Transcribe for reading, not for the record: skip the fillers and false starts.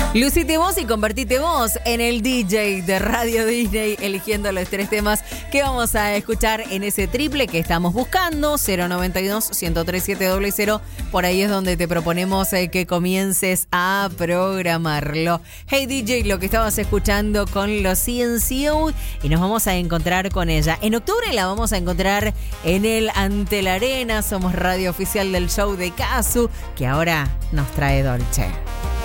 Lucite vos y convertite vos en el DJ de Radio Disney, eligiendo los 3 temas que vamos a escuchar en ese triple que estamos buscando, 092-103-700. Por ahí es donde te proponemos que comiences a programarlo. Hey DJ, lo que estabas escuchando con los CNCO, y nos vamos a encontrar con ella. En octubre la vamos a encontrar en el Ante la Arena. Somos radio oficial del show de Kazu, que ahora nos trae Dolce.